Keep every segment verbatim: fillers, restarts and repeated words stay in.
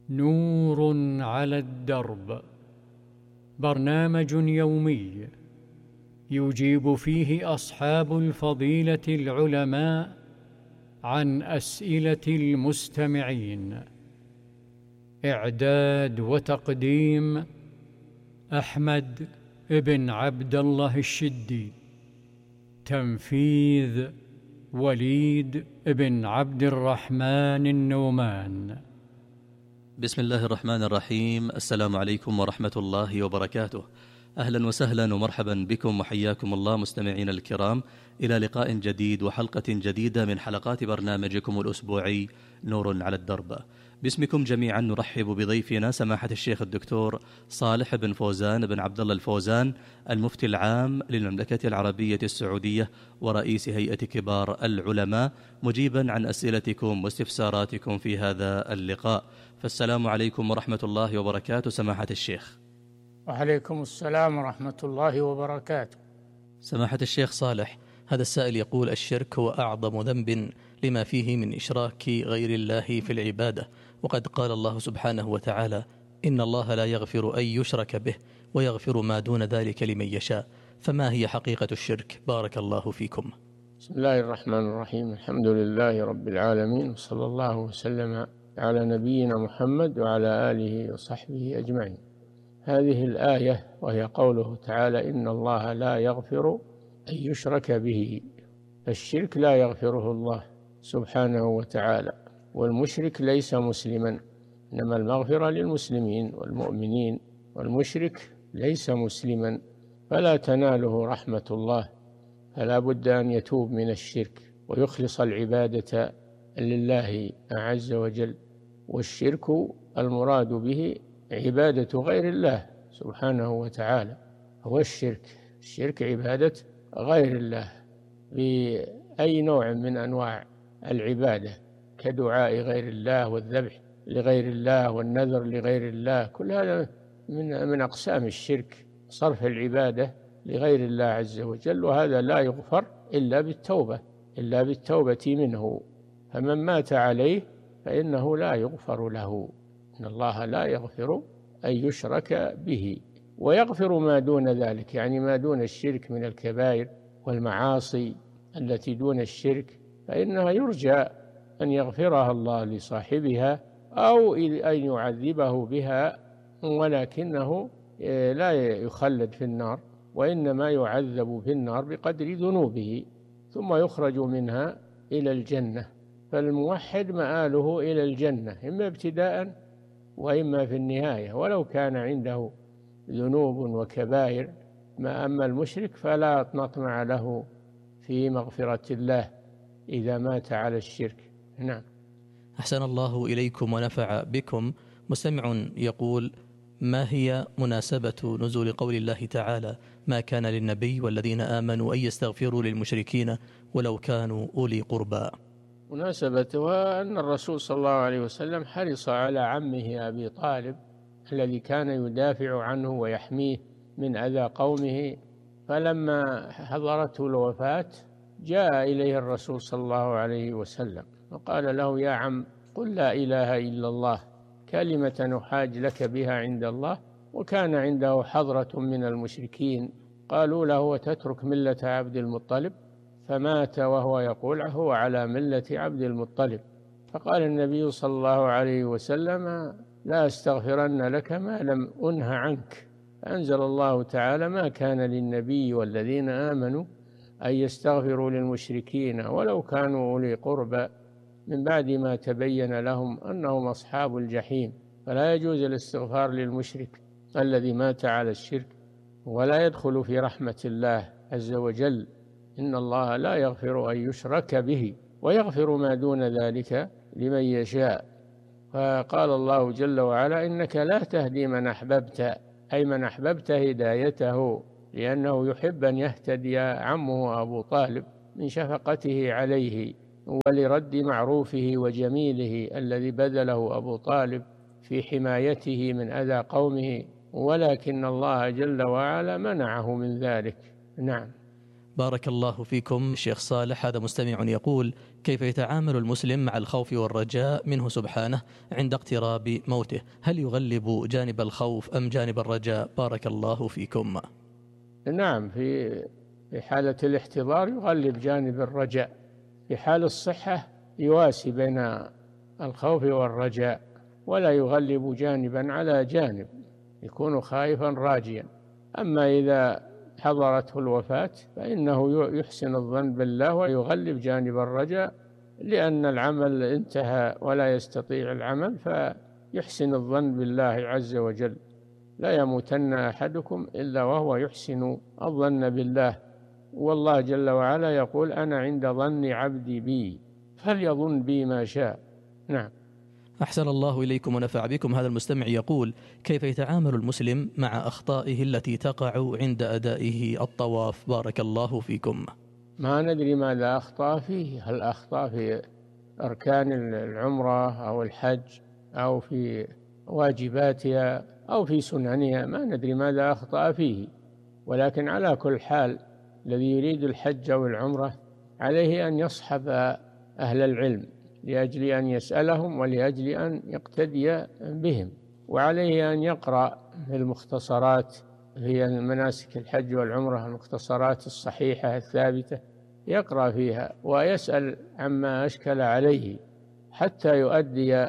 نور على الدرب، برنامج يومي يجيب فيه أصحاب الفضيلة العلماء عن أسئلة المستمعين. إعداد وتقديم أحمد بن عبد الله الشدي. تنفيذ وليد بن عبد الرحمن النومان. بسم الله الرحمن الرحيم. السلام عليكم ورحمة الله وبركاته. أهلا وسهلا ومرحبا بكم وحياكم الله مستمعين الكرام إلى لقاء جديد وحلقة جديدة من حلقات برنامجكم الأسبوعي نور على الدرب. باسمكم جميعا نرحب بضيفنا سماحة الشيخ الدكتور صالح بن فوزان بن عبد الله الفوزان، المفتي العام للمملكة العربية السعودية ورئيس هيئة كبار العلماء، مجيبا عن أسئلتكم واستفساراتكم في هذا اللقاء. فالسلام عليكم ورحمة الله وبركاته سماحة الشيخ. وعليكم السلام ورحمة الله وبركاته. سماحة الشيخ صالح، هذا السائل يقول: الشرك هو أعظم ذنب لما فيه من إشراك غير الله في العبادة، وقد قال الله سبحانه وتعالى: إن الله لا يغفر أن يشرك به ويغفر ما دون ذلك لمن يشاء، فما هي حقيقة الشرك؟ بارك الله فيكم. بسم الله الرحمن الرحيم. الحمد لله رب العالمين، وصلى الله وسلم على نبينا محمد وعلى آله وصحبه أجمعين. هذه الآية وهي قوله تعالى: إن الله لا يغفر أن يشرك به. الشرك لا يغفره الله سبحانه وتعالى، والمشرك ليس مسلما، إنما المغفرة للمسلمين والمؤمنين، والمشرك ليس مسلما فلا تناله رحمة الله، فلا بد أن يتوب من الشرك ويخلص العبادة لله عز وجل. والشرك المراد به عبادة غير الله سبحانه وتعالى، هو الشرك. الشرك عبادة غير الله بأي نوع من أنواع العبادة، كدعاء غير الله والذبح لغير الله والنذر لغير الله، كل هذا من من أقسام الشرك، صرف العبادة لغير الله عز وجل، وهذا لا يغفر إلا بالتوبة إلا بالتوبة منه. فمن مات عليه فإنه لا يغفر له. إن الله لا يغفر أن يشرك به ويغفر ما دون ذلك، يعني ما دون الشرك من الكبائر والمعاصي التي دون الشرك، فإنها يرجى أن يغفرها الله لصاحبها أو أن يعذبه بها، ولكنه لا يخلد في النار، وإنما يعذب في النار بقدر ذنوبه ثم يخرج منها إلى الجنة. فالموحد مآله إلى الجنة إما ابتداء وإما في النهاية، ولو كان عنده ذنوب وكبائر. ما أما المشرك فلا نطمع له في مغفرة الله إذا مات على الشرك. نعم. أحسن الله إليكم ونفع بكم. مستمع يقول: ما هي مناسبة نزول قول الله تعالى: ما كان للنبي والذين آمنوا أن يستغفروا للمشركين ولو كانوا أولي قربى؟ مناسبتها أن الرسول صلى الله عليه وسلم حرص على عمه أبي طالب الذي كان يدافع عنه ويحميه من أذى قومه، فلما حضرته الوفاة جاء إليه الرسول صلى الله عليه وسلم وقال له: يا عم، قل لا إله إلا الله، كلمة نحاج لك بها عند الله. وكان عنده حضرة من المشركين قالوا له: وتترك ملة عبد المطلب؟ فمات وهو يقول: هو على ملة عبد المطلب. فقال النبي صلى الله عليه وسلم: لا أستغفرن لك ما لم أنه عنك. فأنزل الله تعالى: ما كان للنبي والذين آمنوا أن يستغفروا للمشركين ولو كانوا أولي قربى من بعد ما تبين لهم أنهم أصحاب الجحيم. فلا يجوز الاستغفار للمشرك الذي مات على الشرك، ولا يدخل في رحمة الله عز وجل. إن الله لا يغفر أن يشرك به ويغفر ما دون ذلك لمن يشاء. فقال الله جل وعلا: إنك لا تهدي من أحببت، أي من أحببت هدايته، لأنه يحب أن يهتدي عمه أبو طالب من شفقته عليه ولرد معروفه وجميله الذي بذله أبو طالب في حمايته من أذى قومه، ولكن الله جل وعلا منعه من ذلك. نعم. بارك الله فيكم شيخ صالح. هذا مستمع يقول: كيف يتعامل المسلم مع الخوف والرجاء منه سبحانه عند اقتراب موته؟ هل يغلب جانب الخوف أم جانب الرجاء؟ بارك الله فيكم. نعم، في في حالة الاحتضار يغلب جانب الرجاء، في حال الصحة يواسي بين الخوف والرجاء، ولا يغلب جانبا على جانب، يكون خائفا راجيا. أما إذا حضرته الوفاة فإنه يحسن الظن بالله ويغلب جانب الرجاء، لأن العمل انتهى ولا يستطيع العمل، فيحسن الظن بالله عز وجل. لا يموتن أحدكم إلا وهو يحسن الظن بالله، والله جل وعلا يقول: أنا عند ظن عبدي بي فليظن بي ما شاء. نعم. أحسن الله إليكم ونفع بكم. هذا المستمع يقول: كيف يتعامل المسلم مع أخطائه التي تقع عند أدائه الطواف؟ بارك الله فيكم. ما ندري ماذا أخطأ فيه، هل أخطأ في أركان العمرة أو الحج أو في واجباتها أو في سننها، ما ندري ماذا أخطأ فيه، ولكن على كل حال الذي يريد الحج أو العمرة عليه أن يصحب أهل العلم لأجل أن يسألهم ولأجل أن يقتدي بهم، وعليه أن يقرأ في المختصرات هي مناسك الحج والعمرة، المختصرات الصحيحة الثابتة يقرأ فيها ويسأل عما أشكل عليه حتى يؤدي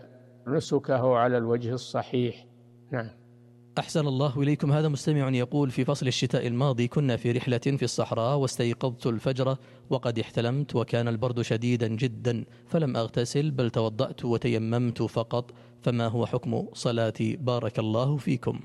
نسكه على الوجه الصحيح. نعم. أحسن الله إليكم. هذا مستمع يقول: في فصل الشتاء الماضي كنا في رحلة في الصحراء، واستيقظت الفجر وقد احتلمت، وكان البرد شديدا جدا، فلم أغتسل بل توضأت وتيممت فقط، فما هو حكم صلاتي؟ بارك الله فيكم.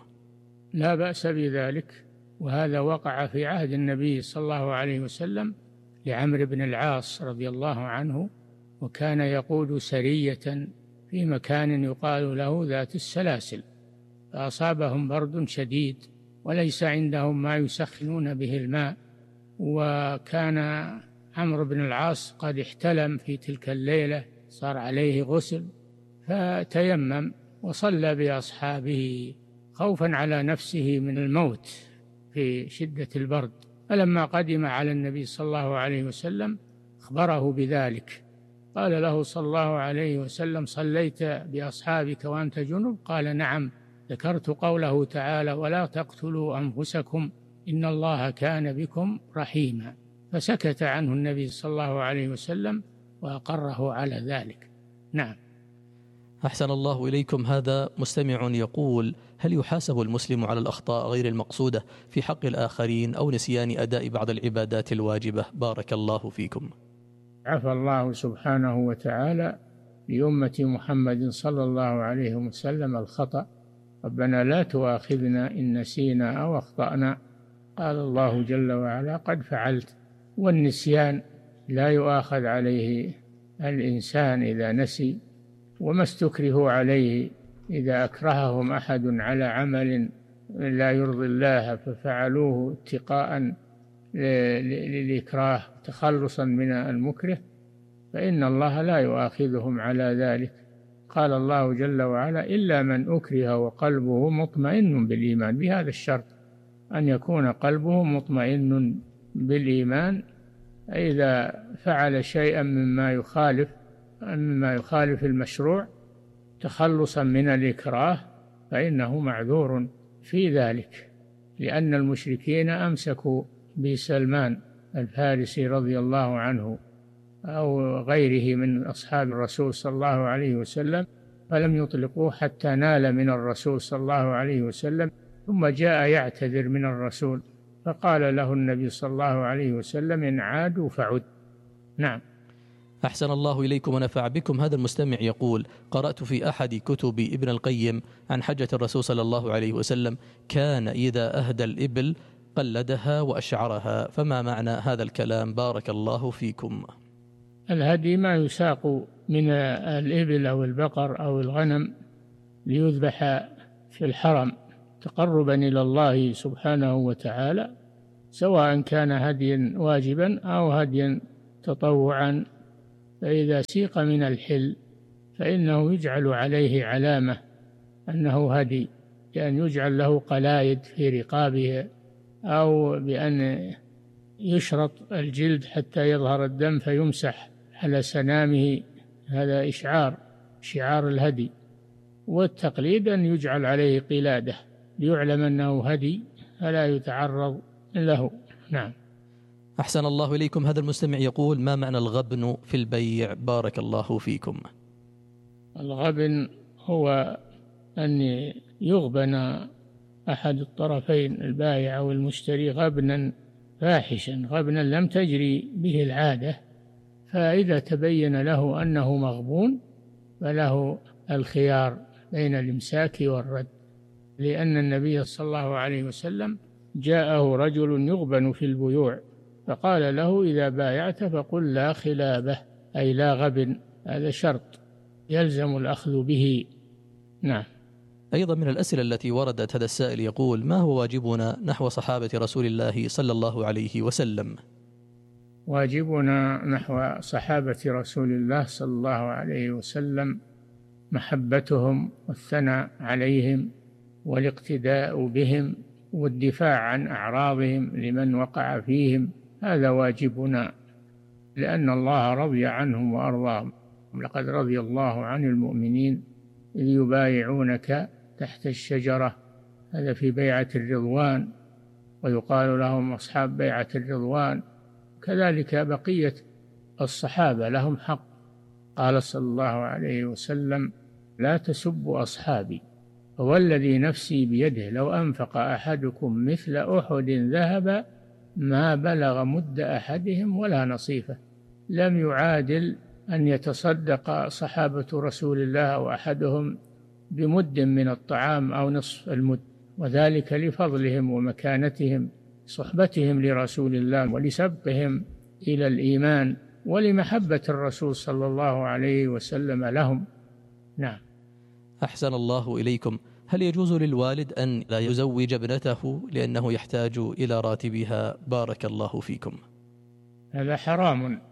لا بأس بذلك، وهذا وقع في عهد النبي صلى الله عليه وسلم لعمرو بن العاص رضي الله عنه، وكان يقود سرية في مكان يقال له ذات السلاسل، فأصابهم برد شديد وليس عندهم ما يسخنون به الماء، وكان عمرو بن العاص قد احتلم في تلك الليلة، صار عليه غسل، فتيمم وصلى بأصحابه خوفا على نفسه من الموت في شدة البرد. فلما قدم على النبي صلى الله عليه وسلم أخبره بذلك، قال له صلى الله عليه وسلم: صليت بأصحابك وأنت جنب؟ قال: نعم، ذكرت قوله تعالى: ولا تقتلوا أنفسكم إن الله كان بكم رحيما. فسكت عنه النبي صلى الله عليه وسلم وأقره على ذلك. نعم. أحسن الله إليكم. هذا مستمع يقول: هل يحاسب المسلم على الأخطاء غير المقصودة في حق الآخرين أو نسيان أداء بعض العبادات الواجبة؟ بارك الله فيكم. عفى الله سبحانه وتعالى لأمة محمد صلى الله عليه وسلم الخطأ. ربنا لا تؤاخذنا إن نسينا أو أخطأنا، قال الله جل وعلا: قد فعلت. والنسيان لا يؤاخذ عليه الإنسان إذا نسي، وما استكرهوا عليه إذا أكرههم أحد على عمل لا يرضي الله ففعلوه اتقاء للإكراه تخلصا من المكره، فإن الله لا يؤاخذهم على ذلك. قال الله جل وعلا: إلا من أكره وقلبه مطمئن بالإيمان، بهذا الشرط أن يكون قلبه مطمئن بالإيمان. إذا فعل شيئا مما يخالف مما يخالف المشروع تخلصا من الإكراه فإنه معذور في ذلك، لأن المشركين أمسكوا بسلمان الفارسي رضي الله عنه أو غيره من أصحاب الرسول صلى الله عليه وسلم، فلم يطلقوه حتى نال من الرسول صلى الله عليه وسلم، ثم جاء يعتذر من الرسول، فقال له النبي صلى الله عليه وسلم: إن عادوا فعد. نعم. أحسن الله إليكم ونفع بكم. هذا المستمع يقول: قرأت في أحد كتب ابن القيم عن حجة الرسول صلى الله عليه وسلم كان إذا أهدى الإبل قلدها وأشعرها، فما معنى هذا الكلام؟ بارك الله فيكم. الهدي ما يساق من الإبل أو البقر أو الغنم ليذبح في الحرم تقربا إلى الله سبحانه وتعالى، سواء كان هديا واجبا أو هديا تطوعا. فإذا سيق من الحل فإنه يجعل عليه علامة أنه هدي، بأن يجعل له قلايد في رقابه، أو بأن يشرط الجلد حتى يظهر الدم فيمسح على سنامه، هذا إشعار شعار الهدي. والتقليد أن يجعل عليه قلادة ليعلم أنه هدي فلا يتعرض له. نعم. أحسن الله إليكم. هذا المستمع يقول: ما معنى الغبن في البيع بارك الله فيكم؟ الغبن هو أن يغبن أحد الطرفين البائع أو المشتري غبنا فاحشا، غبنا لم تجري به العادة، فإذا تبين له أنه مغبون فله الخيار بين الإمساك والرد، لأن النبي صلى الله عليه وسلم جاءه رجل يغبن في البيوع فقال له: إذا بايعت فقل لا خلابة، أي لا غبن، هذا شرط يلزم الأخذ به. نعم. أيضا من الأسئلة التي وردت هذا السائل يقول: ما هو واجبنا نحو صحابة رسول الله صلى الله عليه وسلم؟ واجبنا نحو صحابة رسول الله صلى الله عليه وسلم محبتهم والثناء عليهم والاقتداء بهم والدفاع عن أعراضهم لمن وقع فيهم، هذا واجبنا، لأن الله رضي عنهم وأرضاهم. لقد رضي الله عن المؤمنين إذ يبايعونك تحت الشجرة، هذا في بيعة الرضوان، ويقال لهم أصحاب بيعة الرضوان. كذلك بقية الصحابة لهم حق. قال صلى الله عليه وسلم: لا تسبوا أصحابي، فوالذي نفسي بيده لو أنفق أحدكم مثل أحد ذهب ما بلغ مد أحدهم ولا نصيفه. لم يعادل أن يتصدق صحابة رسول الله أو أحدهم بمد من الطعام أو نصف المد، وذلك لفضلهم ومكانتهم، صحبتهم لرسول الله ولسبقهم إلى الإيمان ولمحبة الرسول صلى الله عليه وسلم لهم. نعم. أحسن الله إليكم. هل يجوز للوالد أن لا يزوج ابنته لأنه يحتاج إلى راتبها بارك الله فيكم؟ هذا حرام،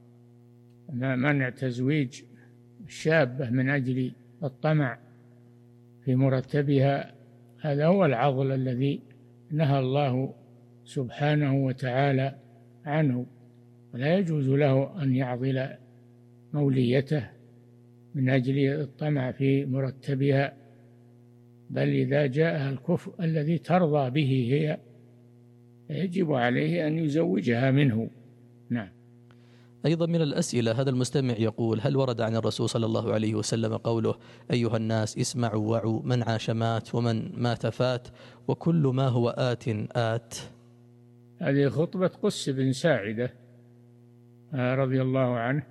منع تزويج الشابة من أجل الطمع في مرتبها، هذا هو العضل الذي نهى الله سبحانه وتعالى عنه، ولا يجوز له أن يعضل موليته من أجل الطمع في مرتبها، بل إذا جاءها الكفء الذي ترضى به هي يجب عليه أن يزوجها منه. نعم. أيضا من الأسئلة هذا المستمع يقول: هل ورد عن الرسول صلى الله عليه وسلم قوله: أيها الناس اسمعوا وعوا، من عاش مات ومن مات فات وكل ما هو آت آت؟ هذه خطبة قس بن ساعدة رضي الله عنه،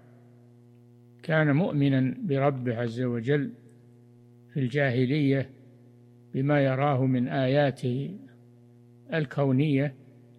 كان مؤمنا بربه عز وجل في الجاهلية بما يراه من آياته الكونية،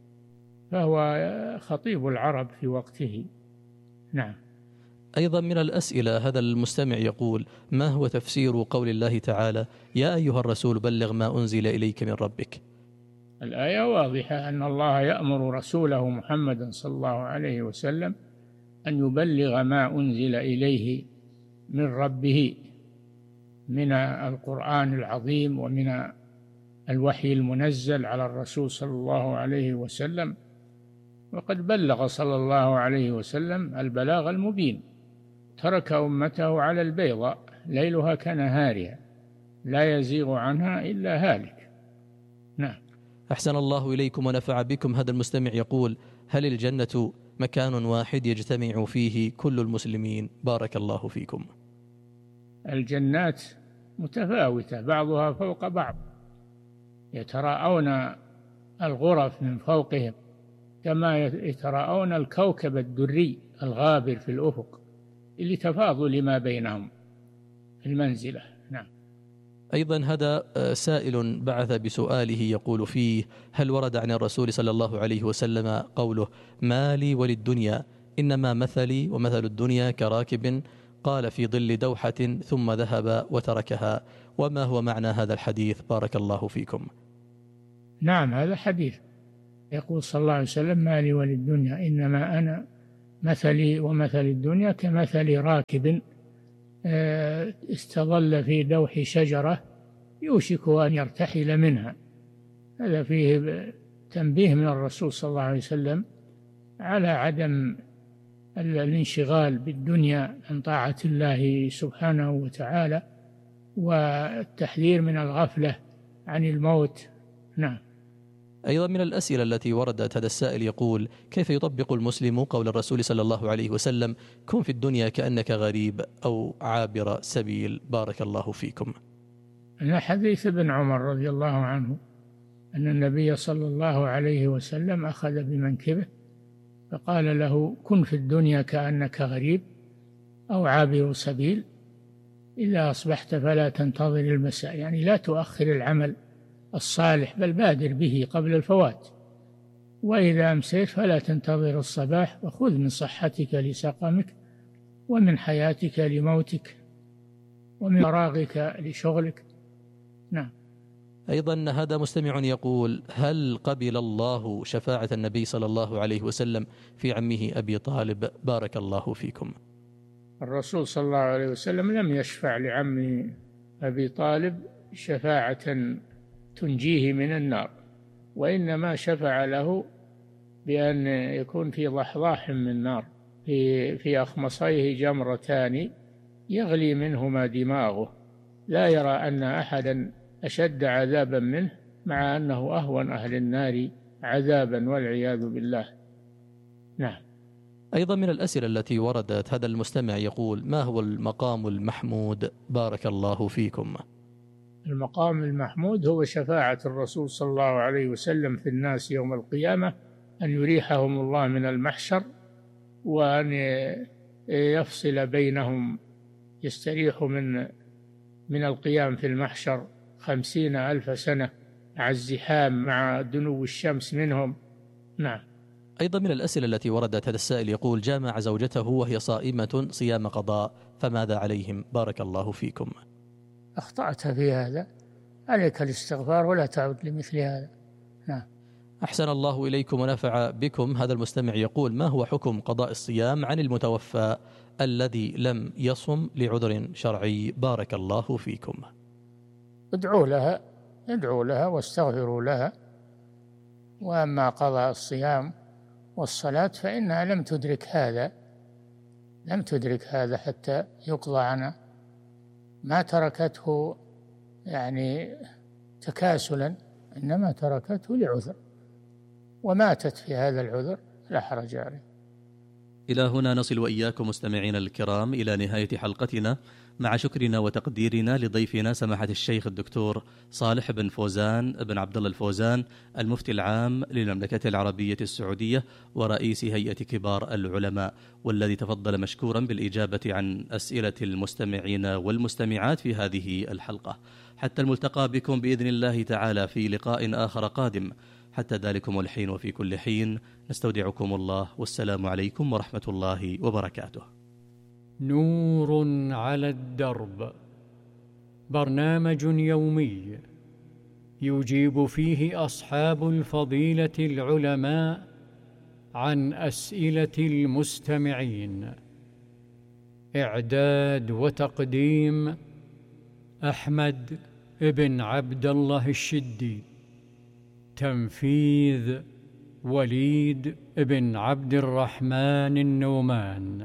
فهو خطيب العرب في وقته. نعم. أيضا من الأسئلة هذا المستمع يقول: ما هو تفسير قول الله تعالى: يا أيها الرسول بلغ ما أنزل إليك من ربك؟ الآية واضحة أن الله يأمر رسوله محمدا صلى الله عليه وسلم أن يبلغ ما أنزل إليه من ربه من القرآن العظيم ومن الوحي المنزل على الرسول صلى الله عليه وسلم، وقد بلغ صلى الله عليه وسلم البلاغ المبين، ترك أمته على البيضاء ليلها كنهارها لا يزيغ عنها إلا هالك. نعم. أحسن الله إليكم ونفع بكم. هذا المستمع يقول: هل الجنة مكان واحد يجتمع فيه كل المسلمين بارك الله فيكم؟ الجنات متفاوتة بعضها فوق بعض، يتراءون الغرف من فوقهم كما يتراءون الكوكب الدري الغابر في الأفق لتفاضل ما بينهم في المنزلة. نعم. أيضا هذا سائل بعث بسؤاله يقول فيه: هل ورد عن الرسول صلى الله عليه وسلم قوله: ما لي وللدنيا إنما مثلي ومثل الدنيا كراكب قال في ظل دوحة ثم ذهب وتركها؟ وما هو معنى هذا الحديث بارك الله فيكم؟ نعم، هذا حديث يقول صلى الله عليه وسلم: ما لي وللدنيا إنما أنا مثلي ومثل الدنيا كمثل راكب استظل في دوح شجرة يوشك أن يرتحل منها. هذا فيه تنبيه من الرسول صلى الله عليه وسلم على عدم الانشغال بالدنيا عن طاعة الله سبحانه وتعالى، والتحذير من الغفلة عن الموت. نعم. أيضا من الأسئلة التي وردت هذا السائل يقول: كيف يطبق المسلم قول الرسول صلى الله عليه وسلم: كن في الدنيا كأنك غريب أو عابر سبيل؟ بارك الله فيكم. من حديث ابن عمر رضي الله عنه أن النبي صلى الله عليه وسلم أخذ بمنكبه فقال له: كن في الدنيا كأنك غريب أو عابر سبيل، إذا أصبحت فلا تنتظر المساء، يعني لا تؤخر العمل الصالح بل بادر به قبل الفوات، وإذا أمسيت فلا تنتظر الصباح، وخذ من صحتك لسقمك ومن حياتك لموتك ومن فراغك لشغلك. نعم. أيضا هذا مستمع يقول: هل قبل الله شفاعة النبي صلى الله عليه وسلم في عمه أبي طالب؟ بارك الله فيكم. الرسول صلى الله عليه وسلم لم يشفع لعمه أبي طالب شفاعة تنجيه من النار، وإنما شفع له بأن يكون في ضحضاح من نار في في أخمصيه جمرتان يغلي منهما دماغه، لا يرى أن أحدا أشد عذابا منه، مع أنه أهون أهل النار عذابا والعياذ بالله. نعم. أيضا من الأسئلة التي وردت هذا المستمع يقول: ما هو المقام المحمود؟ بارك الله فيكم. المقام المحمود هو شفاعة الرسول صلى الله عليه وسلم في الناس يوم القيامة، أن يريحهم الله من المحشر وأن يفصل بينهم، يستريح من من القيام في المحشر خمسين ألف سنة مع الزحام مع دنو الشمس منهم. نعم. أيضا من الأسئلة التي وردت هذا السائل يقول: جامع زوجته وهي صائمة صيام قضاء، فماذا عليهم؟ بارك الله فيكم. أخطأت في هذا، عليك الاستغفار ولا تعود لمثل هذا. نعم. أحسن الله إليكم ونفع بكم. هذا المستمع يقول: ما هو حكم قضاء الصيام عن المتوفى الذي لم يصم لعذر شرعي؟ بارك الله فيكم. ادعوا لها ادعوا لها واستغفروا لها، وأما قضاء الصيام والصلاة فإنها لم تدرك هذا لم تدرك هذا حتى يقضى عنها، ما تركته يعني تكاسلا، إنما تركته لعذر وماتت في هذا العذر، لا حرج عليه. إلى هنا نصل وإياكم مستمعين الكرام إلى نهاية حلقتنا، مع شكرنا وتقديرنا لضيفنا سماحة الشيخ الدكتور صالح بن فوزان بن عبد الله الفوزان، المفتي العام للمملكة العربية السعودية ورئيس هيئة كبار العلماء، والذي تفضل مشكورا بالإجابة عن أسئلة المستمعين والمستمعات في هذه الحلقة. حتى الملتقى بكم بإذن الله تعالى في لقاء آخر قادم. حتى ذلكم الحين وفي كل حين نستودعكم الله، والسلام عليكم ورحمة الله وبركاته. نور على الدرب، برنامج يومي يجيب فيه أصحاب الفضيلة العلماء عن أسئلة المستمعين. إعداد وتقديم أحمد بن عبد الله الشدي. تنفيذ وليد بن عبد الرحمن النومان.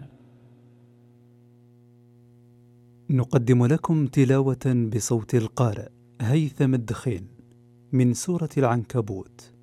نقدم لكم تلاوة بصوت القارئ هيثم الدخين من سورة العنكبوت.